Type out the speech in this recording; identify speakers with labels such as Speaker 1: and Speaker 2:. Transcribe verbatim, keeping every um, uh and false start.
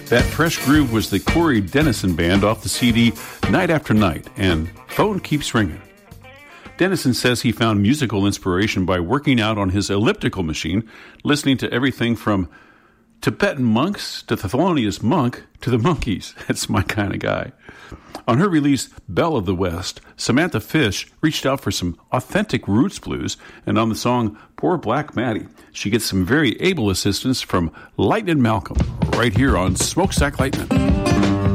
Speaker 1: That fresh groove was the Corey Dennison Band off the C D Night After Night, and Phone Keeps Ringing. Dennison says he found musical inspiration by working out on his elliptical machine, listening to everything from Tibetan monks to Thelonious Monk to the Monkees. That's my kind of guy. On her release, Belle of the West, Samantha Fish reached out for some authentic roots blues, and on the song Poor Black Maddie, she gets some very able assistance from Lightnin' Malcolm right here on Smokestack Lightnin'.